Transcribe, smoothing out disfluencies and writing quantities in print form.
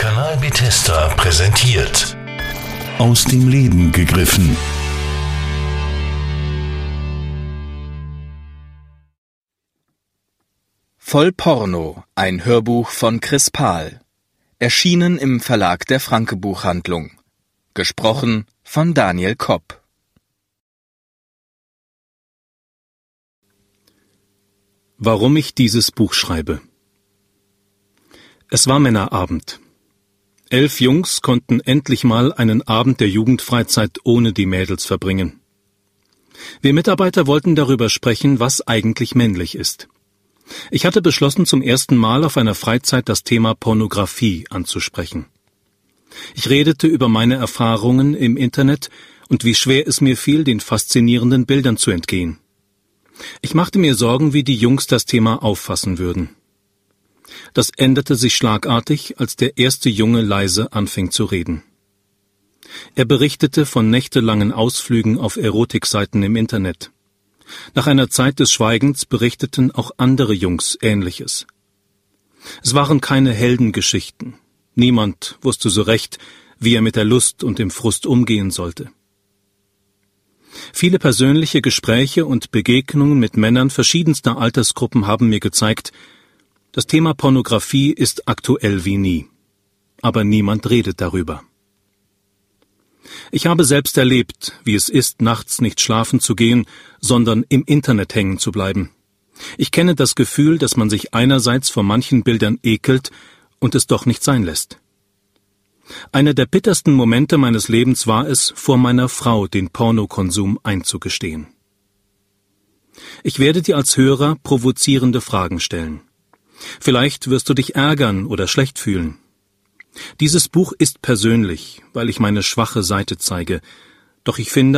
Kanal Bethesda präsentiert Aus dem Leben gegriffen. Voll Porno, ein Hörbuch von Chris Pahl. Erschienen im Verlag der Franke Buchhandlung. Gesprochen von Daniel Kopp. Warum ich dieses Buch schreibe. Es war Männerabend. 11 Jungs konnten endlich mal einen Abend der Jugendfreizeit ohne die Mädels verbringen. Wir Mitarbeiter wollten darüber sprechen, was eigentlich männlich ist. Ich hatte beschlossen, zum ersten Mal auf einer Freizeit das Thema Pornografie anzusprechen. Ich redete über meine Erfahrungen im Internet und wie schwer es mir fiel, den faszinierenden Bildern zu entgehen. Ich machte mir Sorgen, wie die Jungs das Thema auffassen würden. Das änderte sich schlagartig, als der erste Junge leise anfing zu reden. Er berichtete von nächtelangen Ausflügen auf Erotikseiten im Internet. Nach einer Zeit des Schweigens berichteten auch andere Jungs Ähnliches. Es waren keine Heldengeschichten. Niemand wusste so recht, wie er mit der Lust und dem Frust umgehen sollte. Viele persönliche Gespräche und Begegnungen mit Männern verschiedenster Altersgruppen haben mir gezeigt, das Thema Pornografie ist aktuell wie nie. Aber niemand redet darüber. Ich habe selbst erlebt, wie es ist, nachts nicht schlafen zu gehen, sondern im Internet hängen zu bleiben. Ich kenne das Gefühl, dass man sich einerseits vor manchen Bildern ekelt und es doch nicht sein lässt. Einer der bittersten Momente meines Lebens war es, vor meiner Frau den Pornokonsum einzugestehen. Ich werde dir als Hörer provozierende Fragen stellen. Vielleicht wirst du dich ärgern oder schlecht fühlen. Dieses Buch ist persönlich, weil ich meine schwache Seite zeige, doch ich finde,